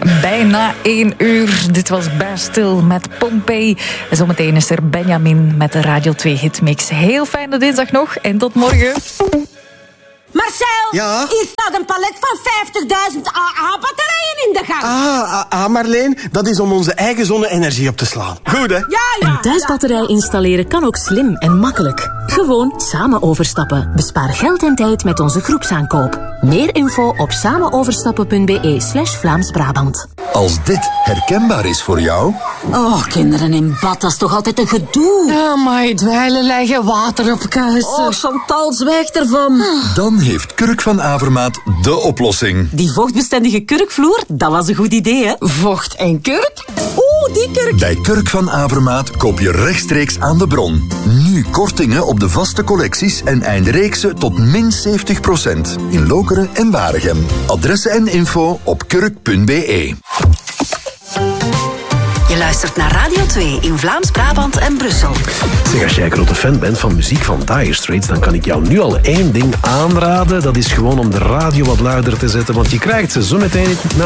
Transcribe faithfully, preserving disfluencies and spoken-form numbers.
Bijna één uur. Dit was Bastille met Pompeii. En zometeen is er Benjamin met de Radio twee Hitmix. Heel fijne dinsdag nog en tot morgen. Marcel, ja? hier staat een palet van vijftigduizend A A-batterijen in de gang. Ah, ah, ah, Marleen, dat is om onze eigen zonne-energie op te slaan. Goed, hè? Ja, ja. Een thuisbatterij installeren kan ook slim en makkelijk. Gewoon samen overstappen. Bespaar geld en tijd met onze groepsaankoop. Meer info op samenoverstappen.be slash Vlaams-Brabant. Als dit herkenbaar is voor jou... Oh, kinderen in bad, dat is toch altijd een gedoe. Ja, maar dweilen leggen water op kuisen. Oh, Chantal, zwijgt ervan. Dan heeft Kurk van Avermaat de oplossing. Die vochtbestendige kurkvloer, dat was een goed idee, hè? Vocht en kurk? Oeh, die kurk. Bij Kurk van Avermaat koop je rechtstreeks aan de bron. Nu kortingen op de vaste collecties en eindreeksen tot min zeventig procent. In Lokeren en Waregem. Adressen en info op kurk punt be. Je luistert naar Radio twee in Vlaams-Brabant en Brussel. Zeg, als jij een grote fan bent van muziek van Dire Straits, dan kan ik jou nu al één ding aanraden. Dat is gewoon om de radio wat luider te zetten, want je krijgt ze zo meteen...